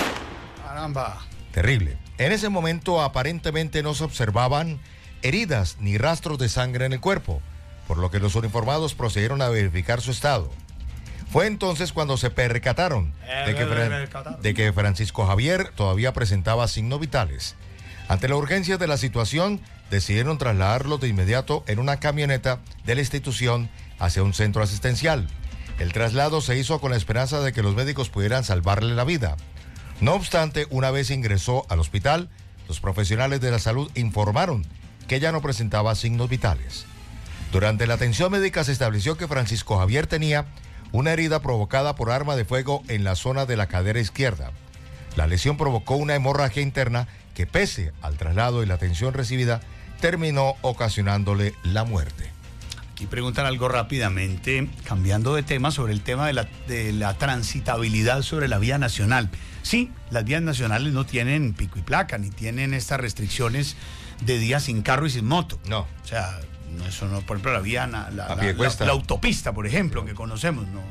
Caramba. Terrible. En ese momento aparentemente no se observaban heridas ni rastros de sangre en el cuerpo, por lo que los uniformados procedieron a verificar su estado. Fue entonces cuando se percataron de que, Fra- de que Francisco Javier todavía presentaba signos vitales. Ante la urgencia de la situación, decidieron trasladarlo de inmediato en una camioneta de la institución hacia un centro asistencial. El traslado se hizo con la esperanza de que los médicos pudieran salvarle la vida. No obstante, una vez ingresó al hospital, los profesionales de la salud informaron que ella no presentaba signos vitales. Durante la atención médica se estableció que Francisco Javier tenía una herida provocada por arma de fuego en la zona de la cadera izquierda. La lesión provocó una hemorragia interna que, pese al traslado y la atención recibida, terminó ocasionándole la muerte. Aquí preguntan algo rápidamente, cambiando de tema, sobre el tema de la, de la transitabilidad sobre la vía nacional. Sí, las vías nacionales no tienen pico y placa, ni tienen estas restricciones de días sin carro y sin moto. No. O sea, no, eso no, por ejemplo, la vía, la, la, A la, pie cuesta. la autopista, por ejemplo, que conocemos, no,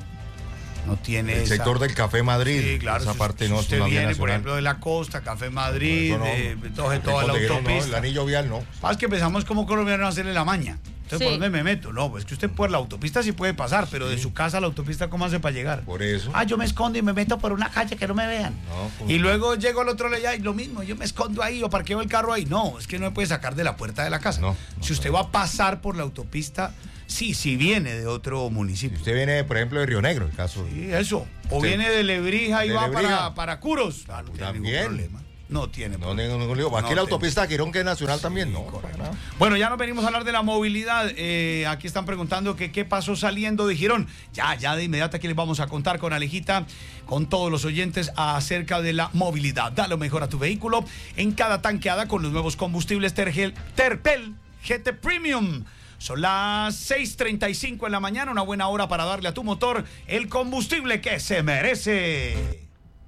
no tiene El esa- sector del Café Madrid, Sí, claro, esa si- parte si no es usted una vía viene, por nacional. ejemplo, de la costa, Café Madrid, Eso no. de, de todo- de El toda la Condeguero no, autopista. el anillo vial no. Más que empezamos como colombianos a hacerle la maña. Entonces, Sí. ¿por dónde me meto? No, pues que usted por la autopista sí puede pasar, pero de su casa a la autopista, ¿cómo hace para llegar? Por eso. Ah, yo me escondo y me meto por una calle que no me vean. No, pues- Y luego llego al otro lado y lo mismo, yo me escondo ahí o parqueo el carro ahí. No, es que no me puede sacar de la puerta de la casa. No, si usted va a pasar por la autopista, sí, si viene de otro municipio. Usted viene, por ejemplo, de Río Negro, el caso. Sí, eso. O Sí. viene de Lebrija y De va Lebrija. para, para Curos. Ah, no tiene ningún También. problema. No tiene No, problema. ningún, ningún lío. Aquí No la te- autopista Quirón, que es nacional también, no. para nada. Bueno, ya nos venimos a hablar de la movilidad. Eh, aquí están preguntando que qué pasó saliendo de Girón. Ya, ya de inmediato aquí les vamos a contar con Alejita, con todos los oyentes acerca de la movilidad. Da lo mejor a tu vehículo en cada tanqueada con los nuevos combustibles Tergel- Terpel G T Premium. Son las seis treinta y cinco en la mañana, una buena hora para darle a tu motor el combustible que se merece.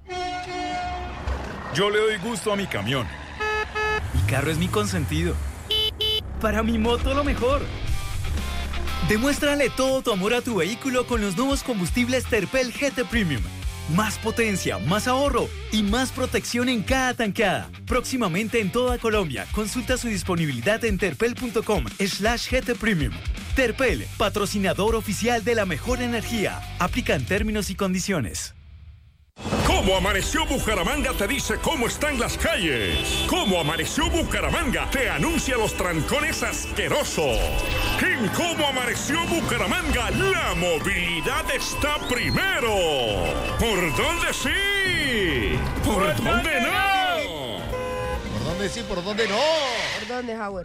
Yo le doy gusto a mi camión. Mi carro es mi consentido. Para mi moto lo mejor. Demuéstrale todo tu amor a tu vehículo con los nuevos combustibles Terpel G T Premium. Más potencia, más ahorro y más protección en cada tanqueada. Próximamente en toda Colombia. Consulta su disponibilidad en terpel.com slash GT Premium. Terpel, patrocinador oficial de la mejor energía. Aplican términos y condiciones. Cómo Amaneció Bucaramanga te dice cómo están las calles. Cómo Amaneció Bucaramanga te anuncia los trancones asquerosos. En Cómo Amaneció Bucaramanga, la movilidad está primero. ¿Por dónde sí? ¿Por, ¿Por dónde no? ¿Por dónde sí? ¿Por dónde no? ¿Por dónde, Howard?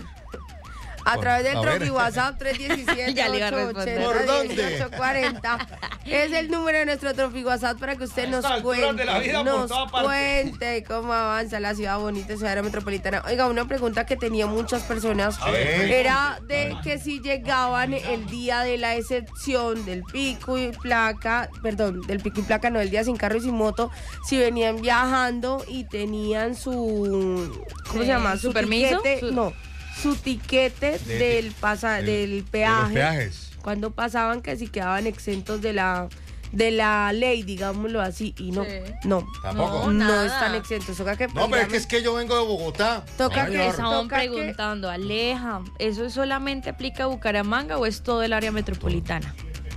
A través del Tropi WhatsApp tres uno siete, ocho ocho cero, dieciocho cuarenta. Es el número de nuestro Tropi WhatsApp para que usted nos cuente, nos cuente cómo avanza la ciudad bonita, ciudad metropolitana. Oiga, una pregunta que tenía muchas personas era de que si llegaban el día de la excepción del pico y placa, perdón, del pico y placa, no, del día sin carro y sin moto, si venían viajando y tenían su, ¿cómo se llama? ¿Su permiso? Su... No. Su tiquete de, del pasa, del, del peaje. De los peajes. Cuando pasaban que si quedaban exentos de la de la ley, digámoslo así, y no, sí. no, tampoco, no, no están exentos. Toca que no, pero es que es que yo vengo de Bogotá. Toca que estaban preguntando, que... Aleja, ¿eso solamente aplica a Bucaramanga o es todo el área metropolitana?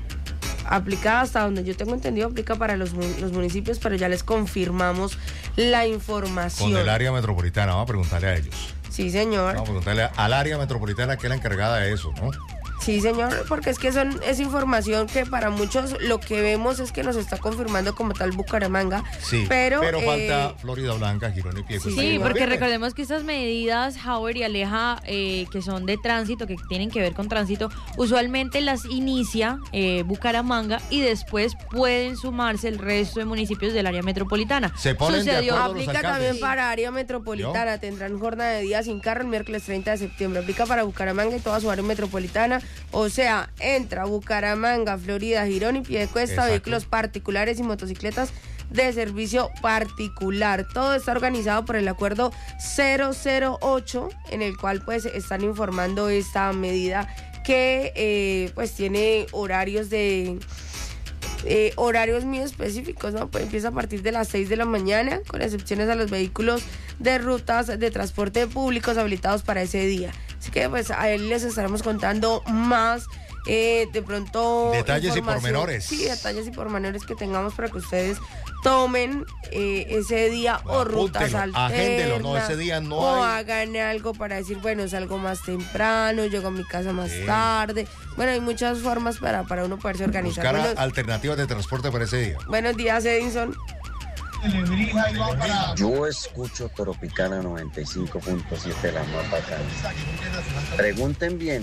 Aplica hasta donde yo tengo entendido, aplica para los, los municipios, pero ya les confirmamos la información. Con el área metropolitana, vamos a preguntarle a ellos. Sí, señor. Vamos a preguntarle al área metropolitana que es la encargada de eso, ¿no? Sí, señor, porque es que son, es información que para muchos lo que vemos es que nos está confirmando como tal Bucaramanga. Sí, pero, pero eh, falta Florida Blanca, Girón y Piedecuesta. Sí, sí, porque recordemos que estas medidas, Howard y Aleja, eh, que son de tránsito, que tienen que ver con tránsito, usualmente las inicia eh, Bucaramanga y después pueden sumarse el resto de municipios del área metropolitana. Se ponen Sucedió, de acuerdo aplica los también para área metropolitana. ¿Yo? Tendrán jornada de día sin carro el miércoles treinta de septiembre. Aplica para Bucaramanga y toda su área metropolitana. O sea, entra Bucaramanga, Florida, Girón y Piedecuesta, Exacto. Vehículos particulares y motocicletas de servicio particular. Todo está organizado por el acuerdo cero cero ocho, en el cual pues están informando esta medida que eh, pues tiene horarios de... Eh, horarios muy específicos, ¿no? Pues empieza a partir de las seis de la mañana, con excepciones a los vehículos de rutas de transporte públicos habilitados para ese día. Así que pues a él les estaremos contando más eh, de pronto detalles y pormenores. Sí, detalles y pormenores que tengamos para que ustedes tomen eh, ese día bueno, o rutas alternas. Agéndelo, no, ese día no o hay... hagan algo para decir, bueno, salgo más temprano, llego a mi casa más sí. tarde. Bueno, hay muchas formas para, para uno poderse organizar. Buscar Buenos, alternativas de transporte para ese día. Buenos días, Edinson. Yo escucho Tropicana noventa y cinco punto siete, la más bacana. Pregunten bien,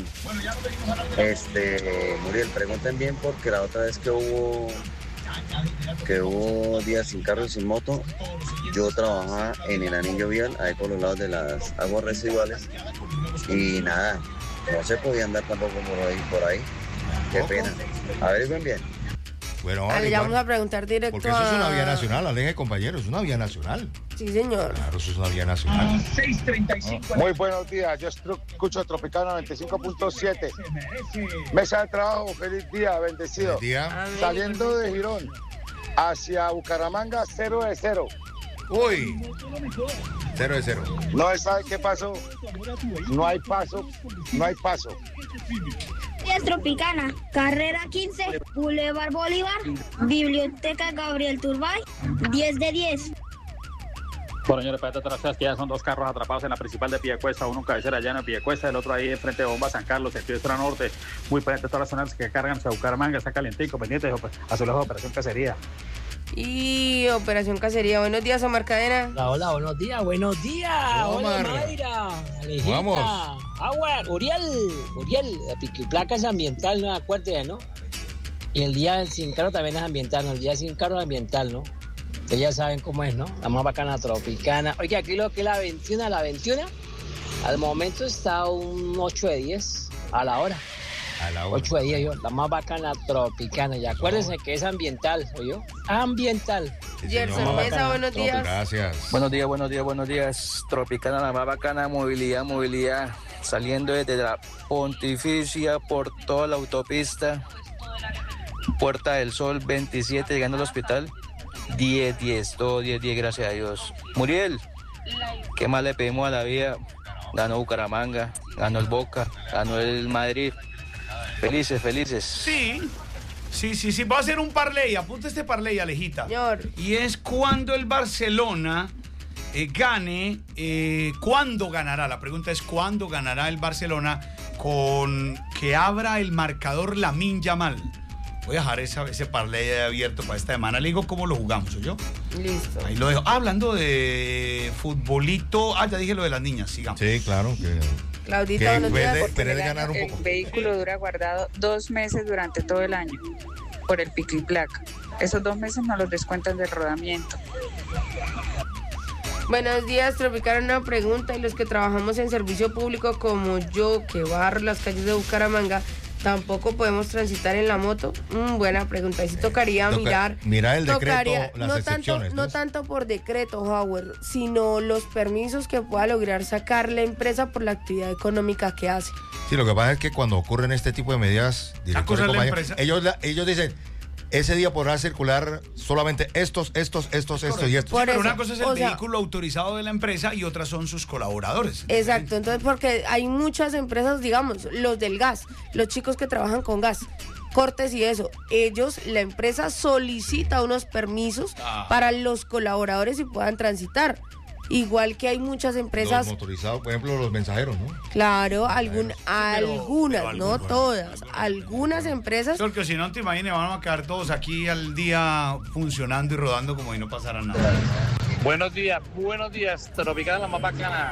este, Muriel, pregunten bien porque la otra vez que hubo que hubo días sin carro y sin moto, yo trabajaba en el anillo vial, ahí por los lados de las aguas residuales, y nada, no se podía andar tampoco por ahí, por ahí. Qué pena. Averigüen bien. Bueno, vale, ya vamos a preguntar directo. Porque eso a... es una vía nacional, aleje compañero, es una vía nacional. Sí, señor. Claro, eso es una vía nacional. seis treinta y cinco. Muy buenos días, yo escucho Tropicana noventa y cinco punto siete. Mesa de trabajo, feliz día, bendecido. Feliz día. Saliendo de Girón hacia Bucaramanga, cero de cero. Uy, cero de cero. No sabe qué pasó. No hay paso, no hay paso. Es Tropicana, carrera quince, Boulevard Bolívar, Biblioteca Gabriel Turbay, diez de diez. Bueno, señores, para estas que ya son dos carros atrapados en la principal de Piedecuesta, uno en cabecera llana de Piedecuesta, el otro ahí enfrente de Bomba San Carlos, sentido extra norte, muy pendiente de todas las zonas que cargan hacia Bucaramanga, está calientico, pendiente a su lado de Operación Cacería. Y Operación Cacería. Buenos días, Omar Cadena. Hola, hola, buenos días, buenos días. Omar. Hola, Mayra, Alejita, Vamos. Howard, Uriel, Uriel, la piquiplaca es ambiental, no acuérdate, ¿no? Y el día sin carro también es ambiental, ¿no? El día sin carro es ambiental, ¿no? Ustedes ya saben cómo es, ¿no? La más bacana Tropicana. Oye, aquí lo que es la veintiuno, la veintiuno, al momento está un ocho de diez a la hora. A la hora. ocho de diez, yo, la más bacana Tropicana. Y acuérdense que es ambiental, ¿oyó? Ambiental. Sí, Gerson Mesa, buenos días. Gracias. Buenos días, buenos días, buenos días. Tropicana, la más bacana, movilidad, movilidad. Saliendo desde la Pontificia por toda la autopista. Puerta del Sol veintisiete, llegando al hospital. diez diez, todo diez diez, gracias a Dios. Muriel, ¿qué más le pedimos a la vida? Ganó Bucaramanga, ganó el Boca, ganó el Madrid. Felices, felices. Sí, Sí, sí, sí. Va a hacer un parlay. Apunta este parlay, Alejita. Señor. Y es cuando el Barcelona eh, gane. Eh, ¿Cuándo ganará? La pregunta es ¿cuándo ganará el Barcelona con que abra el marcador Lamine Yamal? Voy a dejar esa, ese parlay abierto para esta semana. Le digo cómo lo jugamos, ¿o yo? Listo. Ahí lo dejo. Ah, hablando de futbolito. Ah, ya dije lo de las niñas. Sigamos. Sí, claro. Que, Claudita, buenos días. Porque de ganar un el poco. vehículo dura guardado dos meses durante todo el año por el pico y placa. Esos dos meses no los descuentan del rodamiento. Buenos días, Tropicana, una pregunta. Y los que trabajamos en servicio público como yo, que barro las calles de Bucaramanga, ¿tampoco podemos transitar en la moto? Mm, buena pregunta. Ahí sí tocaría Toca, mirar. Mira el tocaría, decreto, las no excepciones. tanto, no tanto por decreto, Howard, sino los permisos que pueda lograr sacar la empresa por la actividad económica que hace. Sí, lo que pasa es que cuando ocurren este tipo de medidas, directores de compañía, ellos, la, ellos dicen, ese día podrá circular solamente estos, estos, estos, estos y estos. Sí, pero una cosa es el vehículo autorizado de la empresa y otras son sus colaboradores. Exacto, entonces porque hay muchas empresas, digamos, los del gas, los chicos que trabajan con gas, cortes y eso, ellos, la empresa solicita unos permisos Ah. para los colaboradores y puedan transitar. Igual que hay muchas empresas, Los motorizados, por ejemplo, los mensajeros, ¿no? claro, algún, pero- algunas, pero no algunos, todas, algunas empresas. Porque si no te imagines, vamos a quedar todos aquí al día funcionando y rodando como si no pasara nada. Buenos días, buenos días, Tropicana la más bacana.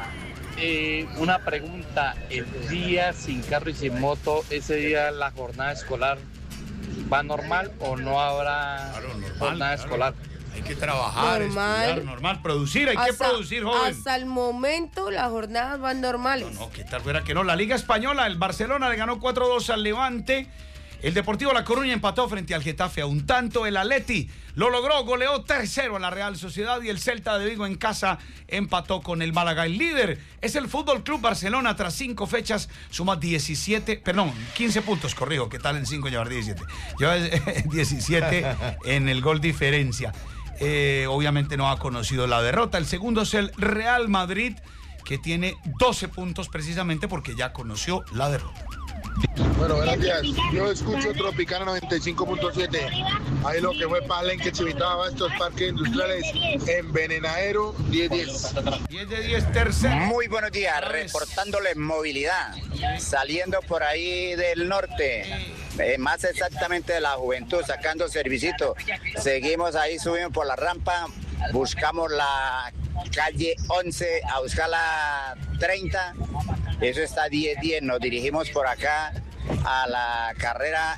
Eh, una pregunta, el día sin carro y sin moto, ese día la jornada escolar va normal o no habrá jornada escolar? Hay que trabajar, Normal. estudiar, normal, producir, hay que Hasta- producir, joven. Hasta el momento las jornadas van normales. No, ¿qué tal fuera que no? La Liga Española, el Barcelona le ganó cuatro dos al Levante. El Deportivo La Coruña empató frente al Getafe a un tanto. El Atleti lo logró, goleó tres cero a la Real Sociedad y el Celta de Vigo en casa empató con el Málaga. El líder es el Fútbol Club Barcelona. Tras cinco fechas suma diecisiete, perdón, quince puntos, corrijo. ¿Qué tal en cinco llevar diecisiete? Lleva diecisiete en el gol diferencia. Eh, obviamente no ha conocido la derrota. El segundo es el Real Madrid, que tiene doce puntos precisamente porque ya conoció la derrota. Bueno, buenos días. Yo escucho Tropicana noventa y cinco punto siete. Ahí lo que fue Palenque, Chimitaba, estos parques industriales, Envenenadero, diez diez. diez de diez, tercero. Muy buenos días, reportándoles movilidad. Saliendo por ahí del norte, eh, más exactamente de la Juventud, sacando servicito. Seguimos ahí, subimos por la rampa, buscamos la calle once a buscar la treinta. Eso está diez diez. Nos dirigimos por acá a la carrera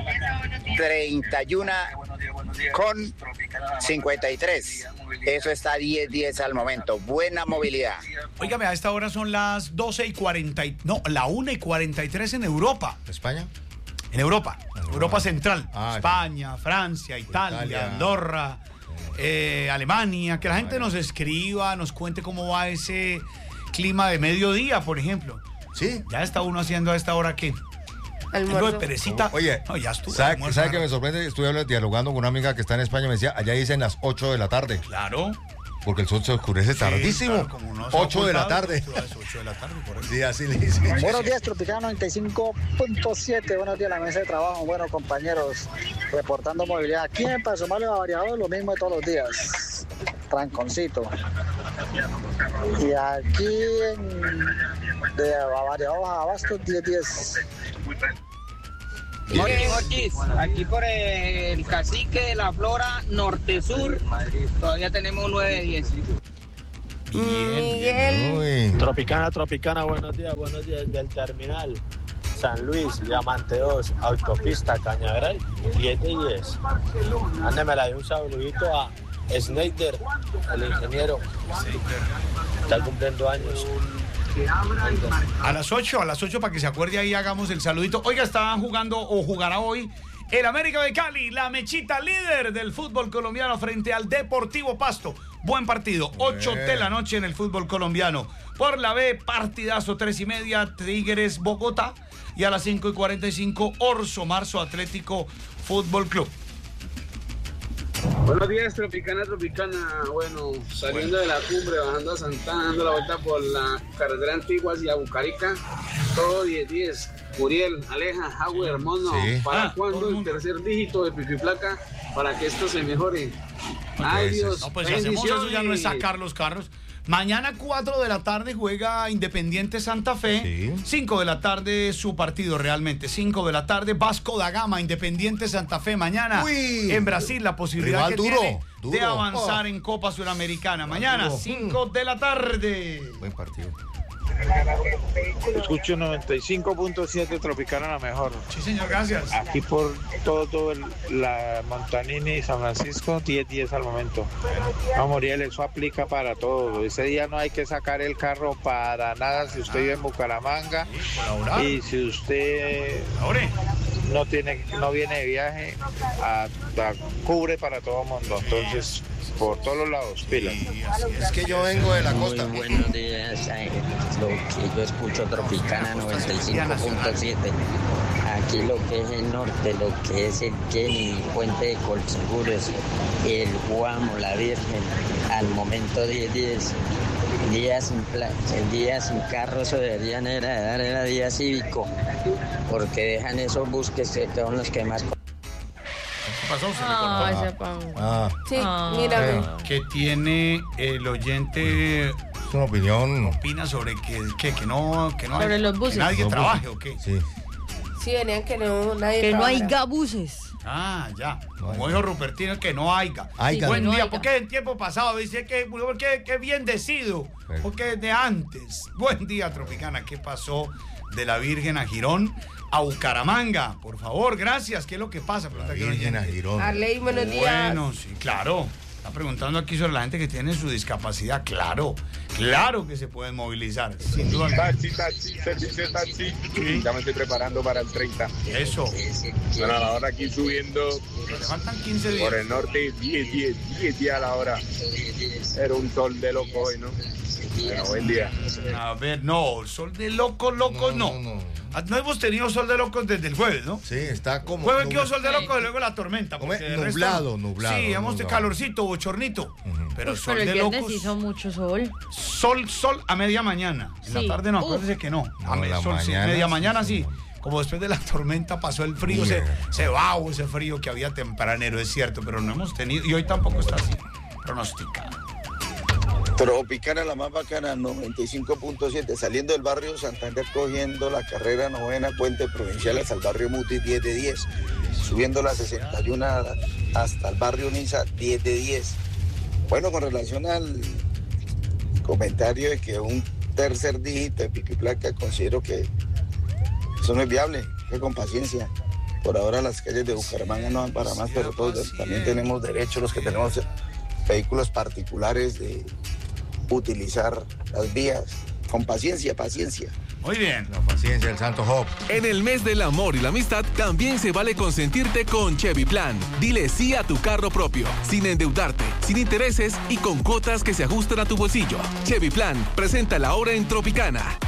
treinta y uno con cincuenta y tres. Eso está diez diez al momento. Buena movilidad. Óigame, a esta hora son las doce y cuarenta. Y, no, la una y cuarenta y tres en Europa. ¿España? En Europa. Europa Central. Ah, España, Francia, Italia, Italia. Andorra, eh, Alemania. Que la gente nos escriba, nos cuente cómo va ese clima de mediodía, por ejemplo. Sí. Ya está uno haciendo a esta hora qué. Algo de perecita. Oye, no, ya estuvo. ¿sabe, almuerzo, ¿sabe qué ¿no? me sorprende? Estuve hablando- dialogando con una amiga que está en España y me decía, allá dicen las ocho de la tarde. Claro. Porque el sol se oscurece Sí, tardísimo. claro, como no se ha ocho de la ocultado, tarde. ocho de la tarde, por eso. Sí, así le dicen. Buenos días, Tropicana noventa y cinco punto siete. Buenos días, la mesa de trabajo. Bueno, compañeros, reportando movilidad. Aquí en Paso Malo, Avariador, lo mismo de todos los días. Tranconcito. Y aquí en de Avariador a Abastos, diez diez. Mortis, Mortis, aquí por el Cacique de la Flora Norte-Sur, todavía tenemos nueve diez. Miguel. Tropicana, Tropicana, buenos días, buenos días del terminal. San Luis, Diamante dos, Autopista Cañaveral, diez de diez. Ándemela de un saludito a Snyder, el ingeniero. Está cumpliendo años. A las ocho, a las ocho para que se acuerde ahí hagamos el saludito. Oiga, estaban jugando o jugará hoy el América de Cali, la mechita líder del fútbol colombiano frente al Deportivo Pasto. Buen partido, ocho de la noche en el fútbol colombiano. Por la B, partidazo, tres y media, Tigres Bogotá. Y a las cinco y cuarenta y cinco, Orso Marzo Atlético Fútbol Club. Buenos días, Tropicana, Tropicana. Bueno, saliendo de la cumbre, bajando a Santana, dando la vuelta por la carretera antigua hacia Bucarica, todo diez diez. Muriel, Aleja, Jaguar, hermano, sí. ¿Para ah, cuándo el tercer dígito de pico y placa para que esto se mejore? Ay, Dios. No, pues si hacemos eso ya no es sacar los carros. Mañana cuatro de la tarde juega Independiente Santa Fe. Sí. cinco de la tarde su partido realmente. cinco de la tarde Vasco da Gama, Independiente Santa Fe. Mañana Uy, en Brasil la posibilidad que duro, tiene duro. de avanzar oh. en Copa Suramericana. Mañana cinco de la tarde. Buen partido. Escucho noventa y cinco punto siete Tropicana la mejor. Sí, señor, gracias. Aquí por todo, todo el, la Montanini y San Francisco, diez diez al momento. No, Muriel, eso aplica para todo. Ese día no hay que sacar el carro para nada si usted vive en Bucaramanga. Y si usted no tiene, no viene de viaje, a, a, cubre para todo el mundo. Entonces, por todos los lados, pilas. Es que yo vengo de la costa. Muy buenos días. Lo que yo escucho Tropicana noventa y cinco punto siete. Aquí lo que es el norte, lo que es el Kenny, Puente de Colseguros, el Guamo, la Virgen, al momento diez diez. Día sin pla- el día sin carro se deberían era dar el día cívico, porque dejan esos buses que son los que más... Pasó, se ah, le ese pan. Ah. Sí, ah. mírame. Que tiene el oyente. Es una opinión. Opina sobre que, que, que no, que no sobre hay, los buses. Que nadie los trabaje buses. o qué. Sí. Sí, venían que no, nadie Que trabaja. no hay gabuses. Ah, ya. No Como dijo Rupertino, que no haya. Sí, Buen no día, haya. porque en tiempo pasado dice que, porque que bien decido, Sí. porque desde antes. Buen día, Tropicana. ¿Qué pasó de la Virgen a Girón a Bucaramanga? Por favor, gracias. ¿Qué es lo que pasa? La Virgen a Girón. Arley, buenos días. Bueno, sí, claro. Está preguntando aquí sobre la gente que tiene su discapacidad. Claro, claro que se pueden movilizar. Sin duda. Taxi, taxi, servicio taxi. Sí. Ya me estoy preparando para el treinta. Eso. Bueno, a la hora aquí subiendo Le faltan quince días. por el norte, diez, diez, diez días a la hora. Era un sol de loco hoy, ¿no? Bueno, buen día. A ver, no, sol de locos, locos no. No, no, no. Ah, no hemos tenido sol de locos desde el jueves, ¿no? Sí, está como. Jueves que nubla- hubo sol de locos y luego la tormenta. Como porque es de resto- nublado, nublado, Sí, hemos de nublado. calorcito, bochornito. Pero Uf, sol pero el de viernes locos. hizo mucho sol. Sol, sol a media mañana. En Sí. la tarde no, Uf. acuérdese que no. No, A me- la sol, sí, mañana media sí, mañana sí, sí. no. Como después de la tormenta pasó el frío, se, Mierda. se bajó ese frío que había tempranero, es cierto, pero no hemos tenido, y hoy tampoco está así pronosticado. Tropicana la más bacana, noventa y cinco punto siete, saliendo del barrio Santander, cogiendo la carrera novena, Puente Provincial hasta el barrio Muti, diez de diez, subiendo la sesenta y uno hasta el barrio Niza, diez de diez. Bueno, con relación al comentario de que un tercer dígito de pico y placa, considero que eso no es viable, que con paciencia. Por ahora las calles de Bucaramanga no van para más, pero todos también tenemos derecho, los que tenemos vehículos particulares, de utilizar las vías. Con paciencia, paciencia. Muy bien. La paciencia del Santo Job. En el mes del amor y la amistad también se vale consentirte con Chevy Plan. Dile sí a tu carro propio, sin endeudarte, sin intereses y con cuotas que se ajustan a tu bolsillo. Chevy Plan presenta la hora en Tropicana.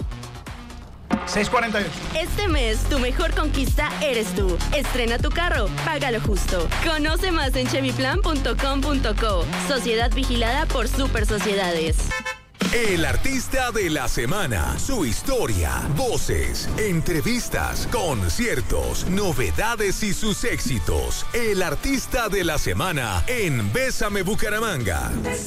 seis cuarenta y ocho. Este mes, tu mejor conquista eres tú. Estrena tu carro, págalo justo. Conoce más en chevy plan punto com punto co. Sociedad vigilada por Super Sociedades. El artista de la semana, su historia, voces, entrevistas, conciertos, novedades y sus éxitos. El artista de la semana en Bésame Bucaramanga.